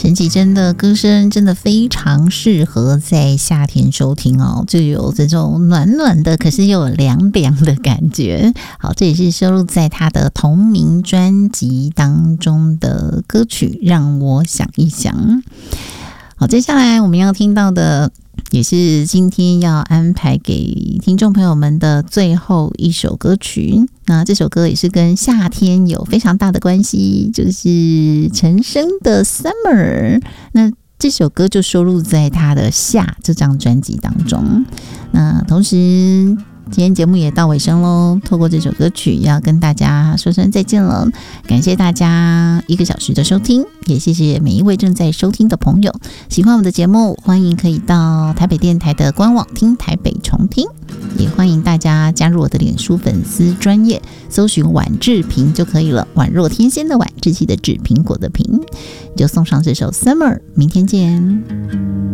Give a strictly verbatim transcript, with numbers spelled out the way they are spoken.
陈绮贞的歌声真的非常适合在夏天收听哦，就有这种暖暖的，可是又有凉凉的感觉。好，这也是收录在她的同名专辑当中的歌曲，让我想一想。好，接下来我们要听到的也是今天要安排给听众朋友们的最后一首歌曲。那这首歌也是跟夏天有非常大的关系，就是陈升的 Summer。 那这首歌就收录在他的夏这张专辑当中。那同时今天节目也到尾声咯，透过这首歌曲要跟大家说声再见了。感谢大家一个小时的收听，也谢谢每一位正在收听的朋友。喜欢我们的节目，欢迎可以到台北电台的官网听台北重听，也欢迎大家加入我的脸书粉丝专页，搜寻婉志平就可以了。宛若天仙的婉，志气的志，苹果的苹，就送上这首 Summer。 明天见。